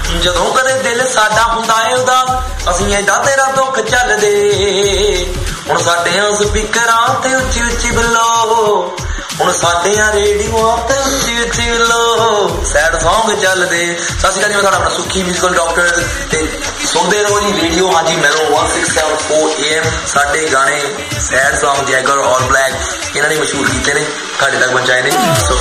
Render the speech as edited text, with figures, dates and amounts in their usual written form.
ਜਦੋਂ ਕਦੇ ਦਿਲ ਸਾਡਾ ਹੁੰਦਾ ਏ ਉਹਦਾ ਅਸੀਂ ਐਡਾ ਤੇਰਾ ਦੁੱਖ ਚੱਲਦੇ ਹੁਣ ਸਾਡਿਆਂ ਸਪੀਕਰਾਂ ਤੇ ਉੱਚੀ ਉੱਚੀ ਬੋਲੋ ਹੁਣ ਸਾਡਿਆਂ ਰੇਡੀਓਆਂ ਤੇ ਉੱਚੀ ਉੱਚੀ ਬੋਲੋ ਸੈਡ ਸੌਂਗ ਚੱਲਦੇ। ਸਤਿ ਸ਼੍ਰੀ ਅਕਾਲ ਜੀ, ਮੈਂ ਤੁਹਾਡਾ ਆਪਣਾ ਸੁੱਖੀ ਮਿਊਜ਼ੀਕਲ ਡਾਕਟਰ ਤੇ ਸੁਣਦੇ ਰਹੋ ਜੀ ਰੇਡੀਓ। ਹਾਂਜੀ ਮੈਨੂੰ 1674 AM ਸਾਡੇ ਗਾਣੇ ਸੈਡ ਸੌਂਗ ਜੈਗਰ ਔਰ ਬਲੈਕ ਇਹਨਾਂ ਨੇ ਮਸ਼ਹੂਰ ਕੀਤੇ ਨੇ, ਤੁਹਾਡੇ ਤੱਕ ਪਹੁੰਚਾਏ ਨੇ।